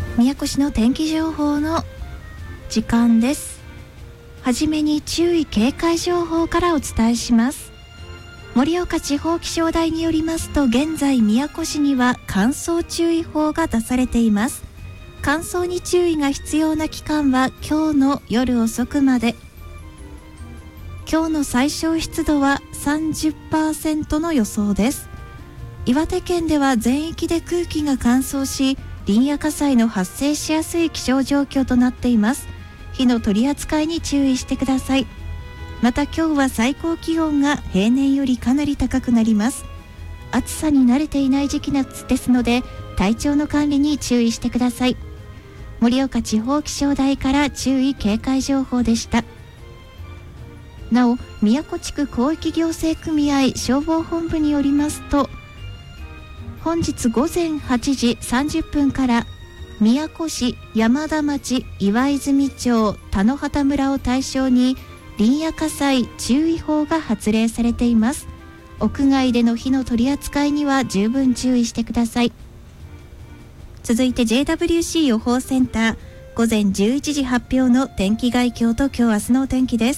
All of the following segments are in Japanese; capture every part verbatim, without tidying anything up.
宮古市の天気情報の時間です。はじめに注意警戒情報からお伝えします。盛岡地方気象台によりますと、現在宮古市には乾燥注意報が出されています。乾燥に注意が必要な期間は今日の夜遅くまで。今日の最小湿度は さんじゅっパーセント の予想です。岩手県では全域で空気が乾燥し、林野火災の発生しやすい気象状況となっています。火の取り扱いに注意してください。また今日は最高気温が平年よりかなり高くなります。暑さに慣れていない時期ですので、体調の管理に注意してください。盛岡地方気象台から注意警戒情報でした。なお、宮古地区広域行政組合消防本部によりますと、本日午前はちじさんじゅっぷんから宮古市、山田町、岩泉町、田野畑村を対象に林野火災注意報が発令されています。屋外での火の取り扱いには十分注意してください。続いて ジェイダブリューシー 予報センター午前じゅういちじ発表の天気概況と今日明日のお天気です。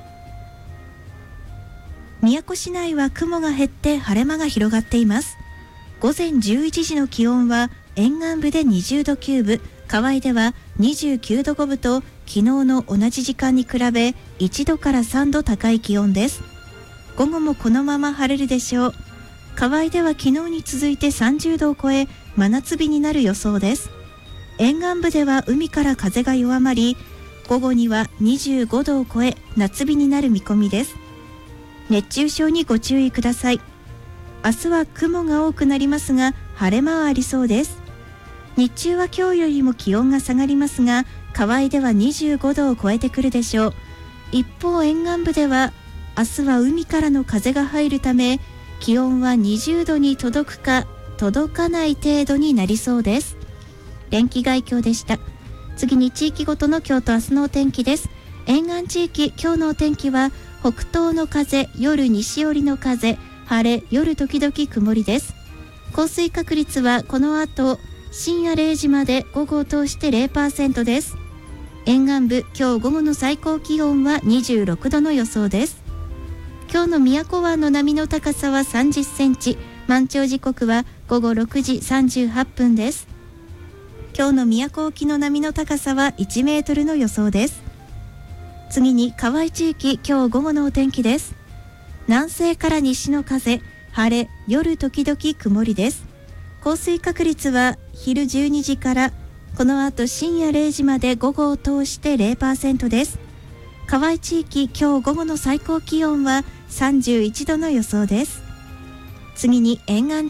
宮古市内は雲が減って晴れ間が広がっています。午前じゅういちじの気温は沿岸部でにじゅうどきゅうぶ、河合ではにじゅうきゅうどごぶと昨日の同じ時間に比べいちどからさんど高い気温です。午後もこのまま晴れるでしょう。河合では昨日に続いてさんじゅうどを超え真夏日になる予想です。沿岸部では海から風が弱まり、午後にはにじゅうごどを超え夏日になる見込みです。熱中症にご注意ください。明日は雲が多くなりますが晴れ間はありそうです。日中は今日よりも気温が下がりますが、河合ではにじゅうごどを超えてくるでしょう。一方、沿岸部では明日は海からの風が入るため、気温はにじゅうどに届くか届かない程度になりそうです。天気概況でした。次に地域ごとの今日と明日のお天気です。沿岸地域、今日のお天気は北東の風、夜西寄りの風、晴れ、夜時々曇りです。降水確率はこの後深夜れいじまで午後を通して ゼロパーセント です。沿岸部、今日午後の最高気温はにじゅうろくどの予想です。今日の宮古湾の波の高さはさんじゅっセンチ、満潮時刻は午後ろくじさんじゅうはっぷんです。今日の宮古沖の波の高さはいちメートルの予想です。次に河合地域、今日午後のお天気です。南西から西の風、晴れ、夜時々曇りです。降水確率は昼じゅうにじからこの後深夜れいじまで午後を通して ゼロパーセント です。河合地域、今日午後の最高気温はさんじゅういちどの予想です。次に沿岸